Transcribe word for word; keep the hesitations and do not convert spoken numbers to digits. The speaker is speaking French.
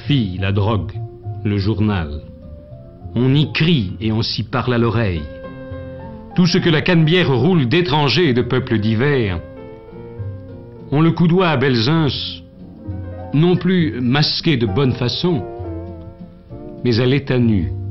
fille, la drogue, le journal. On y crie et on s'y parle à l'oreille. Tout ce que la canebière roule d'étrangers et de peuples divers, on le coudoie à Belzunce, non plus masqué de bonne façon, mais à l'état nu,